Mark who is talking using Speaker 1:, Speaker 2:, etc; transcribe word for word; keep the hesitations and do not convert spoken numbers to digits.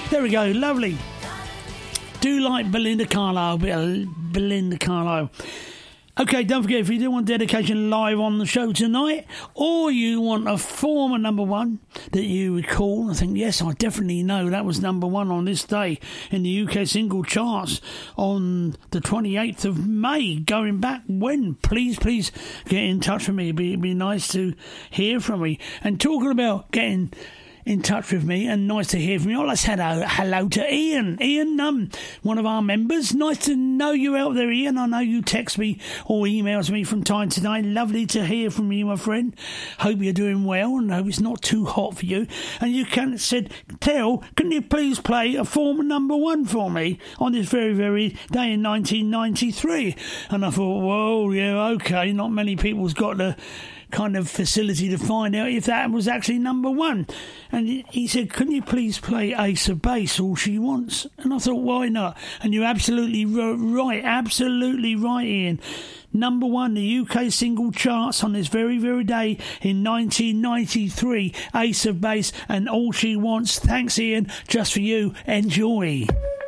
Speaker 1: There we go, lovely. Do like Belinda Carlisle, a bit of Belinda Carlisle. Okay, don't forget, if you do want dedication live on the show tonight, or you want a former number one that you recall, I think, yes, I definitely know that was number one on this day in the U K single charts on the twenty-eighth of May, going back when, please, please get in touch with me. It'd be, it'd be nice to hear from me. And talking about getting in touch with me, and nice to hear from you. Let's head out. Hello to Ian. Ian, um, one of our members. Nice to know you out there, Ian. I know you text me or emails me from time to time. Lovely to hear from you, my friend. Hope you're doing well and hope it's not too hot for you. And you can said, Tell, can you please play a former number one for me on this very, very day in nineteen ninety-three? And I thought, whoa, yeah, okay. Not many people's got the kind of facility to find out if that was actually number one. And he said, can you please play Ace of Base, All She Wants? And I thought, why not? And you're absolutely right, absolutely right, Ian. Number one, the U K single charts on this very, very day in nineteen ninety-three, Ace of Base and All She Wants. Thanks, Ian, just for you. Enjoy.